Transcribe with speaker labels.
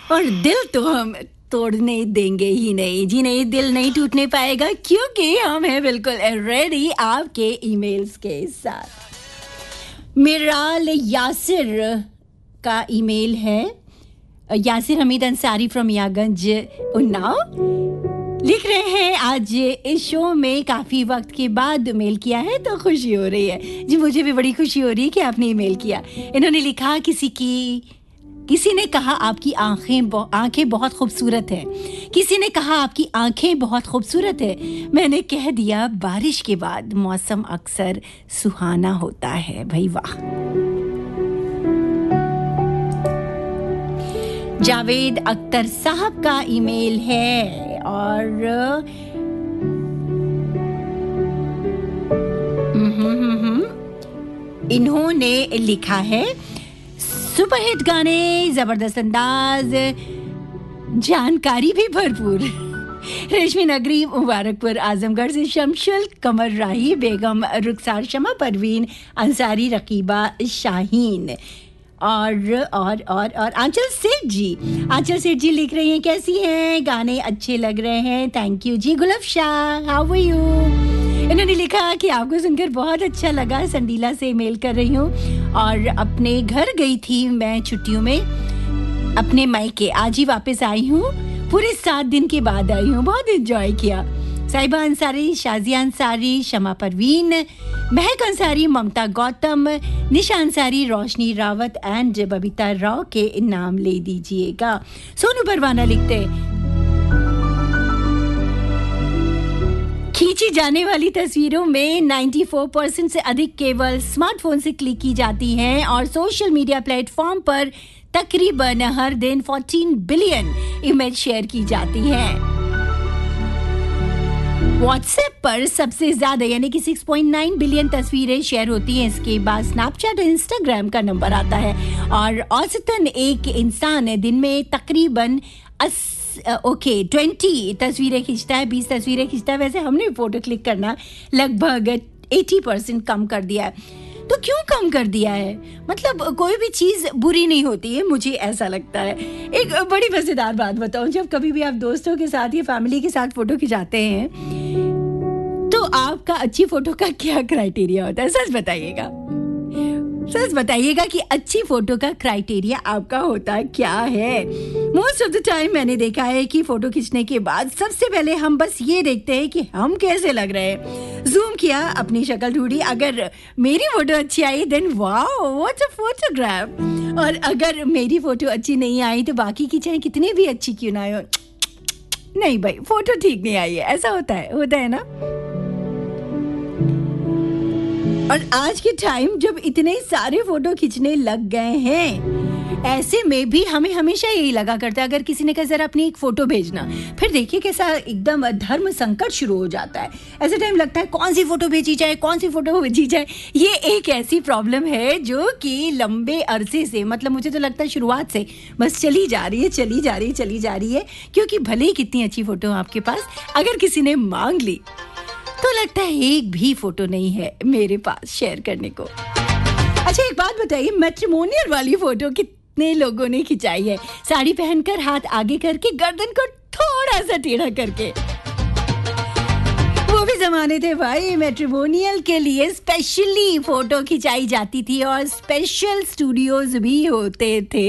Speaker 1: और दिल तो हम तोड़ने देंगे ही नहीं जी, नहीं, दिल नहीं टूटने पाएगा क्योंकि हम हैं बिल्कुल रेडी आपके ईमेल्स के साथ। मिराल यासिर का ईमेल है, यासिर हमीद अंसारी फ्रॉम यागंज उन्नाव लिख रहे हैं, आज इस शो में काफ़ी वक्त के बाद मेल किया है तो खुशी हो रही है जी, मुझे भी बड़ी खुशी हो रही है कि आपने ईमेल किया। इन्होंने लिखा, किसी ने कहा आपकी आंखें बहुत खूबसूरत हैं, किसी ने कहा आपकी आंखें बहुत खूबसूरत है, मैंने कह दिया बारिश के बाद मौसम अक्सर सुहाना होता है। भाई वाह। जावेद अख्तर साहब का ईमेल है और इन्होंने लिखा है, सुपरहिट गाने, जबरदस्त अंदाज, जानकारी भी भरपूर। रेशमी नगरी मुबारकपुर आजमगढ़ से शमशुल, कमर राही बेगम, रुखसार शमा, परवीन अंसारी, रकीबा शाहीन और आंचल सेठ जी लिख रही हैं, कैसी हैं, गाने अच्छे लग रहे हैं, thank you ji. Gulab Shah, how are you. इन्होंने लिखा कि आपको सुनकर बहुत अच्छा लगा, संडीला से मेल कर रही हूँ और अपने घर गई थी मैं छुट्टियों में अपने मायके, आज ही वापस आई हूँ, पूरे 7 दिन के बाद आई हूँ, बहुत एंजॉय किया। साहिबा अंसारी, शाजिया अंसारी, शमा परवीन, महक अंसारी, ममता गौतम, निशा अंसारी, रोशनी रावत एंड बबीता राव के नाम ले दीजिएगा। सोनू परवाना लिखते, खींची जाने वाली तस्वीरों में 94% से अधिक केवल स्मार्टफोन से क्लिक की जाती हैं और सोशल मीडिया प्लेटफॉर्म पर तकरीबन हर दिन 14 बिलियन इमेज शेयर की जाती हैं। व्हाट्सएप पर सबसे ज्यादा यानी कि 6.9 बिलियन तस्वीरें शेयर होती हैं, इसके बाद स्नैपचैट और इंस्टाग्राम का नंबर आता है और औसतन एक इंसान दिन में तकरीबन 20 तस्वीरें खींचता है, 20 तस्वीरें खींचता है। वैसे हमने फोटो क्लिक करना लगभग 80% कम कर दिया है। तो क्यों कम कर दिया है? मतलब कोई भी चीज़ बुरी नहीं होती है, मुझे ऐसा लगता है। एक बड़ी मज़ेदार बात बताऊं, जब कभी भी आप दोस्तों के साथ या फैमिली के साथ फ़ोटो खिंचाते हैं तो आपका अच्छी फ़ोटो का क्या क्राइटेरिया होता है? सच बताइएगा कि अच्छी फोटो का क्राइटेरिया आपका होता क्या है। मोस्ट ऑफ द टाइम मैंने देखा है कि फोटो खींचने के बाद सबसे पहले हम बस ये देखते हैं कि हम कैसे लग रहे हैं, जूम किया, अपनी शक्ल ढूंढी, अगर मेरी फोटो अच्छी आई then wow what a photograph, और अगर मेरी फोटो अच्छी नहीं आई तो बाकी की चाहे कितनी भी अच्छी क्यों ना हो, नहीं भाई फोटो ठीक नहीं आई है, ऐसा होता है ना। और आज के टाइम जब इतने सारे फोटो खींचने लग गए हैं, ऐसे में भी हमें हमेशा यही लगा करता है, अगर किसी ने कहा जरा अपनी एक फोटो भेजना, फिर देखिए कैसा एकदम धर्म संकट शुरू हो जाता है। ऐसे टाइम लगता है कौन सी फोटो भेजी जाए। ये एक ऐसी प्रॉब्लम है जो कि लंबे अरसे से, मतलब मुझे तो लगता है शुरुआत से बस चली जा रही है, क्योंकि भले ही कितनी अच्छी फोटो आपके पास, अगर किसी ने मांग ली तो लगता है एक भी फोटो नहीं है मेरे पास शेयर करने को। अच्छा एक बात बताइए, मैट्रिमोनियल वाली फोटो कितने लोगों ने खिंचाई है? साड़ी पहनकर, हाथ आगे करके, गर्दन को थोड़ा सा टेढ़ा करके। वो भी जमाने थे भाई, मैट्रिमोनियल के लिए स्पेशली फोटो खिंचाई जाती थी और स्पेशल स्टूडियोज भी होते थे।